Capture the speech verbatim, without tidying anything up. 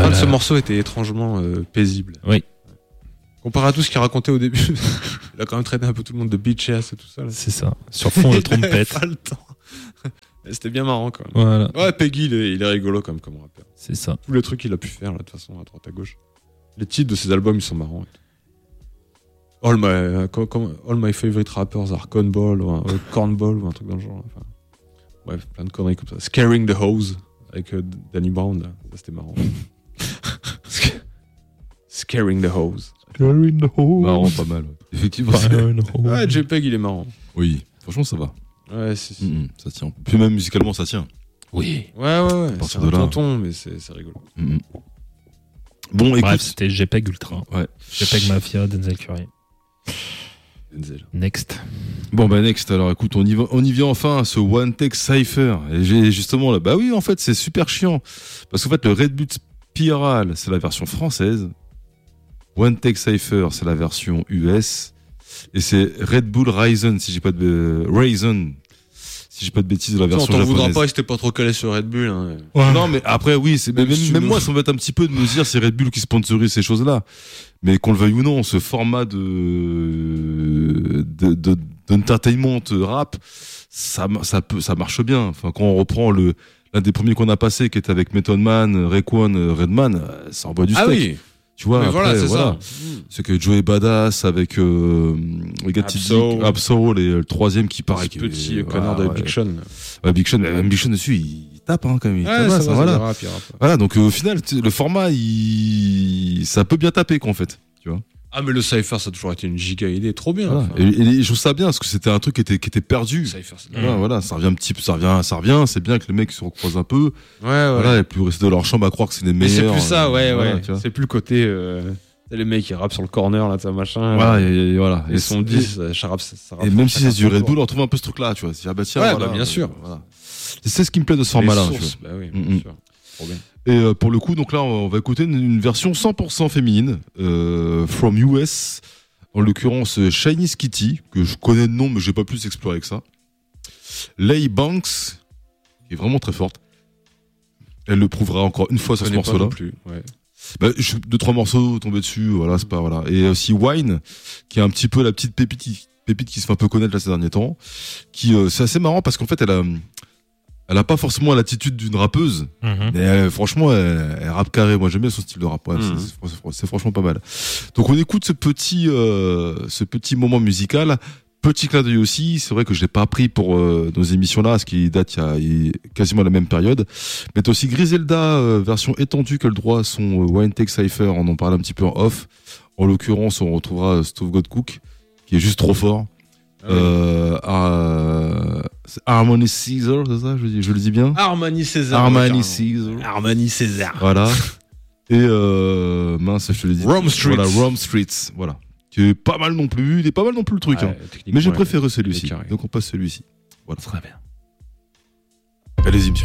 fin de ce morceau était étrangement euh, paisible. Oui. Comparé à tout ce qu'il racontait au début, il a quand même traité un peu tout le monde de bitch ass et tout ça. Là. C'est ça. Sur fond de trompette. Pas le temps. C'était bien marrant quand même. Voilà. Ouais, Peggy, il est, il est rigolo comme, comme rappeur. C'est ça. Tous les trucs qu'il a pu faire là, de toute façon, à droite à gauche. Les titres de ses albums, ils sont marrants. All my, euh, comme, comme, all my favorite rappers are cornball ou, un, ou cornball ou un truc dans le genre. Enfin, bref, plein de conneries comme ça. Scaring the Hose avec euh, Danny Brown, là. Ça, c'était marrant. Scaring the Hose. Scaring the Hose. Marrant, pas mal. Ouais. Effectivement. Ouais, JPEG, il est marrant. Oui, franchement, ça va. Ouais, c'est, c'est... Mmh, ça tient. Puis même musicalement, ça tient. Oui. Ouais, ouais, ouais. À C'est de un là. tonton, mais c'est, c'est rigolo. Mmh. Bon, écoute. Bref, c'était JPEG Ultra. Ouais. JPEG Mafia, Denzel Curry. Denzel. Next. Bon, bah, next. Alors, écoute, on y, va, on y vient enfin à ce One Take Cypher. Et j'ai justement là. Bah oui, en fait, c'est super chiant. Parce qu'en fait, le Red Bull Spiral, c'est la version française. One Take Cypher, c'est la version U S. Et c'est Red Bull Ryzen, si j'ai pas de Ryzen, si j'ai pas de bêtises, de la version on t'en japonaise. voudra pas, si t'es pas trop calé sur Red Bull. Hein. Ouais. Non, mais après, oui, c'est, même, Même, si même nous... moi, ça m'embête un petit peu de me dire c'est Red Bull qui sponsorise ces choses-là. Mais qu'on le veuille ou non, ce format de, de, de d'entertainment rap, ça, ça peut, ça marche bien. Enfin, quand on reprend le, l'un des premiers qu'on a passé, qui était avec Method Man, Raekwon, Redman, ça envoie du steak. Ah oui. Tu vois, mais après, voilà, c'est voilà. ça. C'est que Joey Badass avec euh, le gars Absol. Absol et le troisième qui paraît Ce qui petit est, connard voilà, de ouais. Big Sean. Ouais, Big Sean, même Big Sean dessus, il, il tape hein, quand même. Il Ouais, tabasse, ça hein, va, voilà. c'est rap, il rappe. Voilà, donc euh, au final, le format, il... ça peut bien taper quoi en fait, tu vois. Ah mais le Cypher, ça a toujours été une giga idée, trop bien. Voilà. Enfin. Et, et je trouve ça bien parce que c'était un truc qui était qui était perdu. Cypher, c'est... Voilà, mmh. voilà, ça revient un petit peu, ça revient, ça revient. C'est bien que les mecs se recroisent un peu. Ouais, ouais. Voilà, et puis rester dans leur chambre à croire que c'est les mais meilleurs. c'est plus ça, ouais, euh, ouais. voilà, tu vois. C'est plus le côté. Euh... Les mecs qui rappent sur le corner là, ça machin. Voilà, euh, et, et voilà. Et, et son dix, ça rappe. Ça rappe Et même si c'est du Red Bull, on on trouve un peu ce truc-là, tu vois. Ah bah tiens, ouais, voilà, bah bien sûr. Voilà. C'est ce qui me plaît de ce format-là. Sources, bah oui, bien mm-hmm. sûr. Trop bien. Et euh, pour le coup, donc là, on va écouter une, une version cent pour cent féminine, euh, from U S, en l'occurrence Shiny Kitty, que je connais de nom, mais j'ai pas plus exploré que ça. Leigh Banks, qui est vraiment très forte. Elle le prouvera encore une fois sur ce morceau-là. Non plus, ouais. Bah, je, deux trois morceaux tombés dessus, voilà, c'est pas voilà. Et aussi Wine, qui est un petit peu la petite pépite, qui, pépite qui se fait un peu connaître là ces derniers temps, qui euh, c'est assez marrant parce qu'en fait elle a, elle a pas forcément l'attitude d'une rappeuse, Mm-hmm. mais elle, franchement elle, elle rappe carré. Moi j'aime bien son style de rap, ouais, Mm-hmm. c'est, c'est, c'est, c'est franchement pas mal. Donc on écoute ce petit, euh, ce petit moment musical. Petit clin d'œil aussi, c'est vrai que je l'ai pas pris pour euh, nos émissions là, ce qui date il y a, il y a quasiment la même période. Mais t'as aussi Griselda, euh, version étendue que le droit à son euh, One Take Cypher, on en parle un petit peu en off. En l'occurrence, on retrouvera Stove God Cook, qui est juste trop fort. Ah oui. euh, euh, Harmony Caesar, c'est ça, je, je le dis bien. Armani César. Harmony ouais, Caesar. Armani César. Voilà. Et euh, mince, je te l'ai dit. Rome Streets. Voilà, Rome Streets. Voilà. Qui est pas mal non plus. Il est pas mal non plus le truc. Ouais, hein. techniquement, Mais j'ai ouais. préféré celui-ci. carré. Donc on passe celui-ci. Voilà. Très bien. Allez-y, monsieur.